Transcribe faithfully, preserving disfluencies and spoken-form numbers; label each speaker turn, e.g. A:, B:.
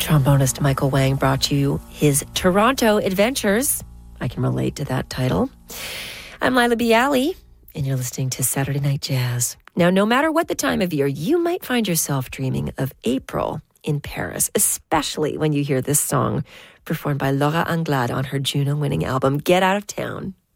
A: Trombonist Michael Wang brought you his Toronto Adventures. I can relate to that title. I'm Lila Bialy, and you're listening to Saturday Night Jazz. Now, no matter what the time of year, you might find yourself dreaming of April in Paris, especially when you hear this song performed by Laura Anglade on her Juno-winning album, Get Out of Town.